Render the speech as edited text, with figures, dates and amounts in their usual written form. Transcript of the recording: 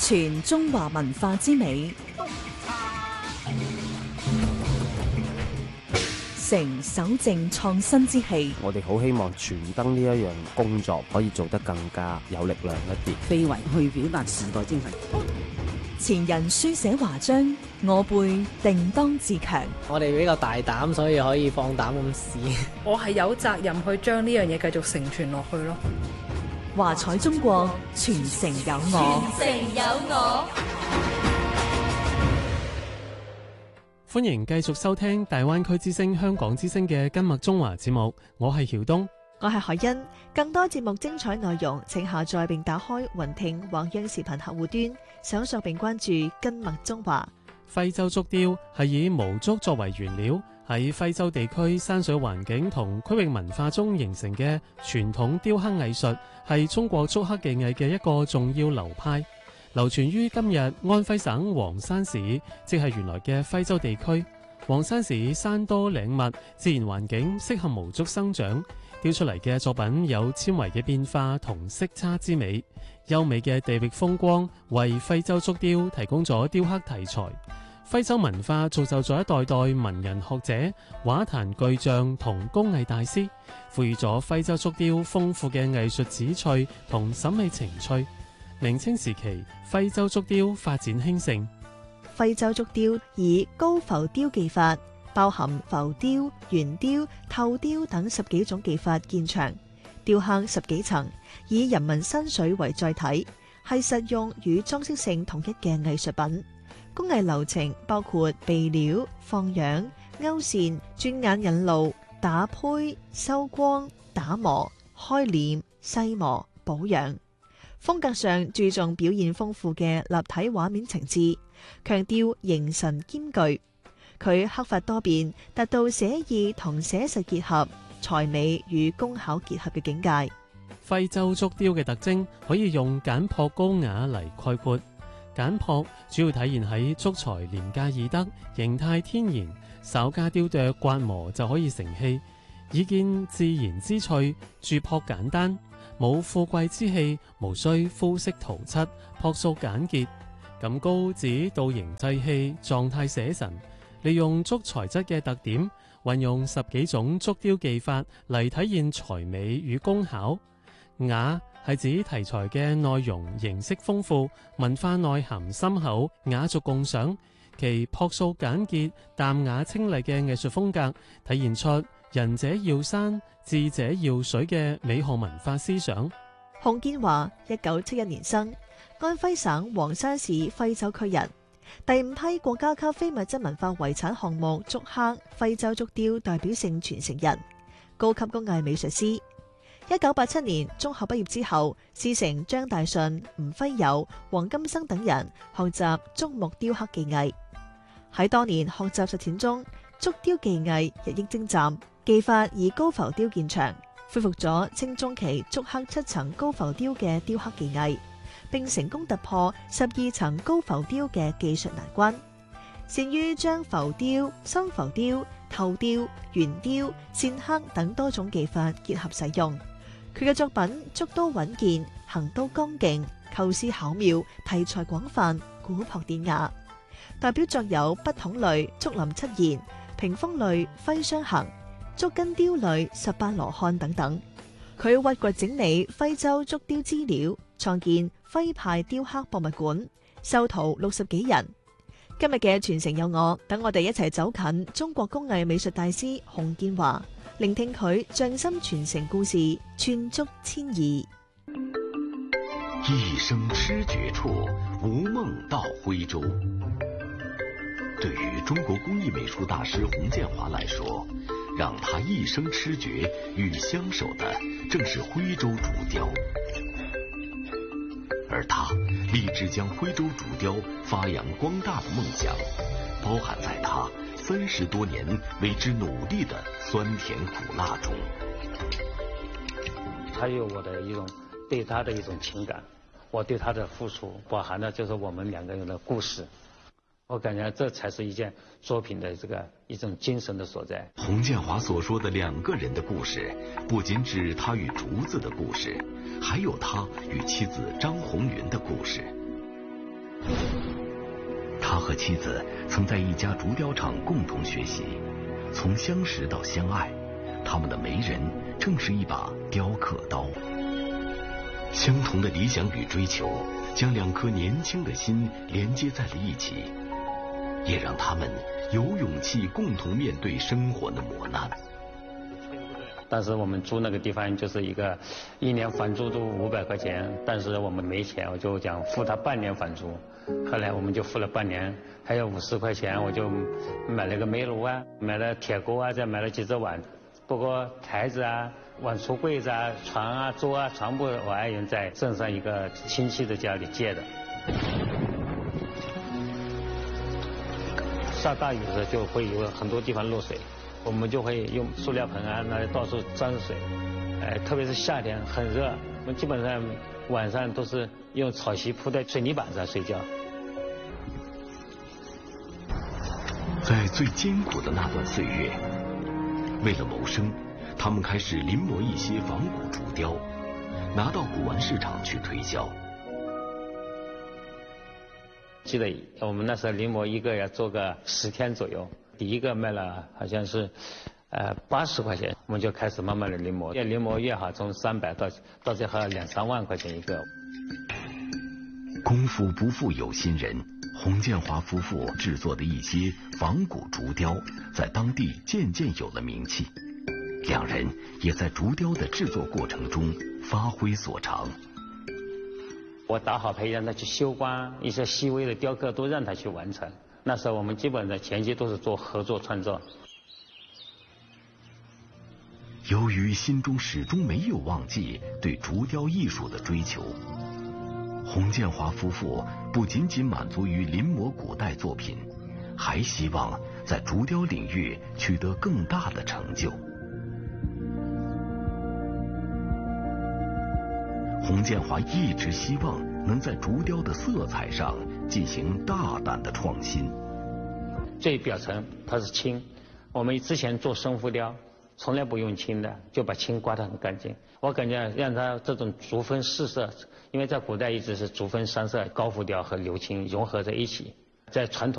傳中華文化之美，成守正創新之氣。 我哋好希望傳燈呢一樣工作可以做得更加有力量一啲， 非遺去表達時代精神。 前人書寫華章，我輩定當自強。 我哋比較大膽，所以可以放膽咁試。 我係有責任去將呢樣嘢繼續承傳落去咯。 華彩中國，傳承有我。 傳承有我。 歡迎繼續收聽大灣區之聲、香港之聲嘅今麥中華節目，我係曉東， 我係海欣。更多節目精彩內容，請下載並打開雲聽或央視頻客戶端，搜索並關注今麥中華。 徽州竹雕係以毛竹作為原料，喺徽州地區山水環境同區域文化中形成嘅傳統雕刻藝術，係中國竹刻技藝嘅一個重要流派，流傳於今日安徽省黃山市，即係原來嘅徽州地區。黃山市山多嶺密，自然環境適合毛竹生長，雕出嚟嘅作品有纖維嘅變化同色差之美，優美嘅地域風光為徽州竹雕提供咗雕刻題材。徽州文化造就咗一代代文人學者、畫壇巨匠同工藝大師，賦予咗徽州竹雕豐富嘅藝術旨趣同審美情趣。明清時期，徽州竹雕發展興盛。 徽州竹雕以高浮雕技法，包含浮雕、圓雕、透雕等10幾種技法見長，雕刻10幾層，以人文山水為載體，係實用與裝飾性統一嘅藝術品。工藝流程包括備料、放樣、勾線、轉眼引路、打胚、收光、打磨、開臉、細磨、保養。風格上注重表現豐富嘅立體畫面情致，強調形神兼具。佢刻法多變，達到寫意同寫實結合、才美與工巧結合嘅境界。 徽州竹雕嘅特徵可以用簡樸高雅嚟概括。簡樸主要體現喺竹材廉價易得，形態天然，稍加雕琢刮磨就可以成器，以見自然之趣，註樸簡單，冇富貴之氣，無需膚色塗漆，樸素簡潔。咁高指造型製器，狀態寫神，利用竹材質嘅特點，運用10幾種竹雕技法嚟體現才美與工巧。雅係指題材嘅內容形式豐富，文化內涵深厚，雅俗共賞。其樸素簡潔、淡雅清麗嘅藝術風格，體現出仁者要山、智者要水嘅美學文化思想。 洪建華1971年生，安徽省黃山市徽州區人，第5批國家級非物質文化遺產項目竹刻徽州竹雕代表性傳承人，高級工藝美術師。1987年中學畢業之後，師承張大順、吳輝友、黃金生等人學習竹木雕刻技藝。喺多年學習實踐中，竹雕技藝日益精湛，技法以高浮雕見長，恢復咗清中期竹刻7層高浮雕嘅雕刻技藝，並成功突破12層高浮雕嘅技術難關，善於將浮雕、深浮雕、透雕、圓雕、線刻等多種技法結合使用。佢嘅作品竹刀穩健，行刀剛勁，構思巧妙，題材廣泛，古樸典雅。代表作有筆筒類、竹林七賢、屏風類、徽商行、竹根雕類、18羅漢等等。佢挖掘整理徽州竹雕資料，創建徽派雕刻博物館，授徒60幾人。今日嘅傳承有我，等我哋一齊走近中國工藝美術大師洪建華，聆聽佢匠心傳承故事，串竹千擬。 一生痴絕處，無夢到徽州。對於中國工藝美術大師洪建華來說，讓他一生痴絕與相守的正是徽州竹雕，而他立志將徽州竹雕發揚光大的夢想，包含在他30多年為之努力的酸甜苦辣中。 他有我的一種對他的一種情感，我對他的付出包含了就是我們兩個人的故事。我感覺這才是一件作品的這個一種精神的所在。 洪建華所說的兩個人的故事，不僅指他與竹子的故事，還有他與妻子張紅雲的故事。 他和妻子曾在一家竹雕厂共同学习，从相识到相爱，他们的媒人正是一把雕刻刀。相同的理想与追求，将两颗年轻的心连接在了一起，也让他们有勇气共同面对生活的磨难。 当时我们租那个地方就是一年房租都500块钱，但是我们没钱，我就讲付他半年房租。后来我们就付了半年，还有50块钱，我就买了个煤炉啊，买了铁锅啊，再买了几只碗，包括台子啊、碗橱柜子啊、床啊、桌啊，全部我爱人在镇上一个亲戚的家里借的。下大雨的时候就会有很多地方漏水，我们就会用塑料盆啊，那到处沾水。特别是夏天很热，我们基本上晚上都是用草席铺在水泥板上睡觉。 在最艰苦的那段岁月，为了谋生，他们开始临摹一些仿古竹雕，拿到古玩市场去推销。 记得我们那时候临摹一个要做个10天左右，第一个卖了好像是80块钱，我们就开始慢慢的临摹，越临摹越好，从300到最后2、3万块钱一个。 功夫不负有心人，洪建华夫妇制作的一些仿古竹雕，在当地渐渐有了名气。两人也在竹雕的制作过程中发挥所长。 我打好胚让他去修光，一些细微的雕刻都让他去完成。那时候我们基本上前期都是做合作创作。 由于心中始终没有忘记对竹雕艺术的追求，洪建华夫妇不仅仅满足于临摹古代作品，还希望在竹雕领域取得更大的成就。洪建华一直希望能在竹雕的色彩上进行大胆的创新。 最表层它是青，我们之前做生浮雕从来不用青的，就把青刮得很干净。我感觉让它这种竹分4色，因为在古代一直是竹分3色，高浮雕和鎏青融合在一起，在传统